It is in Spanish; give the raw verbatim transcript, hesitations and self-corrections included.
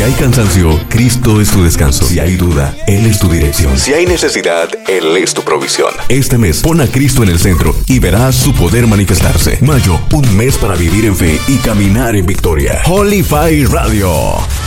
hay cansancio, Cristo es tu descanso. Si hay duda, Él es tu dirección. Si hay necesidad, Él es tu provisión. Este mes, pon a Cristo en el centro y verás su poder manifestarse. Mayo, un mes para vivir en fe y caminar en victoria. Holy Fire Radio.